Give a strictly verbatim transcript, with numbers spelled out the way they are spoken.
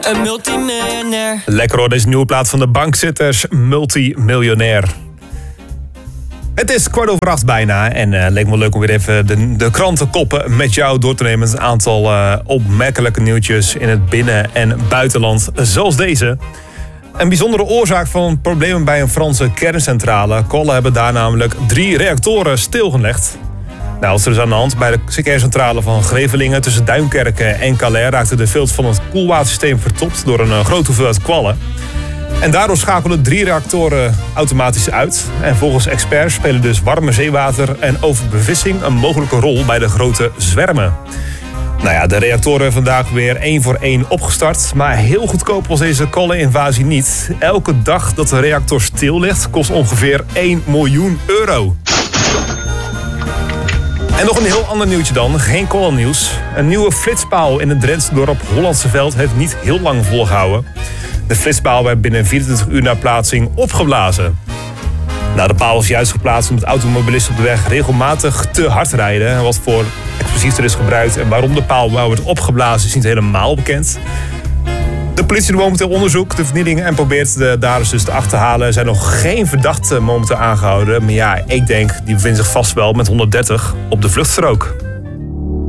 een multimiljonair. Lekker hoor, deze nieuwe plaat van de Bankzitters, Multimiljonair. Het is kwart over acht bijna en uh, leek me leuk om weer even de, de krantenkoppen met jou door te nemen. Een aantal uh, opmerkelijke nieuwtjes in het binnen- en buitenland, zoals deze. Een bijzondere oorzaak van problemen bij een Franse kerncentrale. Kolen hebben daar namelijk drie reactoren stilgelegd. Nou, wat is er dus aan de hand? Bij de kerncentrale van Grevelingen tussen Duinkerke en Calais raakte de filter van het koelwatersysteem vertopt door een uh, grote hoeveelheid kwallen. En daardoor schakelen drie reactoren automatisch uit. En volgens experts spelen dus warme zeewater en overbevissing een mogelijke rol bij de grote zwermen. Nou ja, de reactoren vandaag weer één voor één opgestart. Maar heel goedkoop was deze koleninvasie niet. Elke dag dat de reactor stil ligt kost ongeveer één miljoen euro. En nog een heel ander nieuwtje dan, geen kolennieuws. Een nieuwe flitspaal in het Drentse dorp Hollandse Veld heeft niet heel lang volgehouden. De flitspaal werd binnen vierentwintig uur na plaatsing opgeblazen. Nou, de paal was juist geplaatst omdat automobilisten op de weg regelmatig te hard rijden. Wat voor explosief er is gebruikt en waarom de paal werd opgeblazen is niet helemaal bekend. De politie doet momenteel onderzoek, de vernieling en probeert de daders dus te achterhalen. Er zijn nog geen verdachten momenteel aangehouden. Maar ja, ik denk, die bevindt zich vast wel met honderddertig op de vluchtstrook.